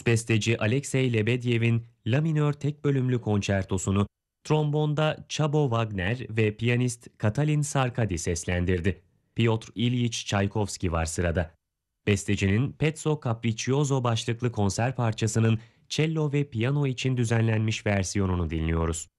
Rus besteci Alexey Lebedyev'in La minör tek bölümlü konçertosunu trombonda Çabo Wagner ve piyanist Katalin Sarkadi seslendirdi. Piotr İlyich Çaykovski var sırada. Bestecinin Pezzo Capriccioso başlıklı konser parçasının cello ve piyano için düzenlenmiş versiyonunu dinliyoruz.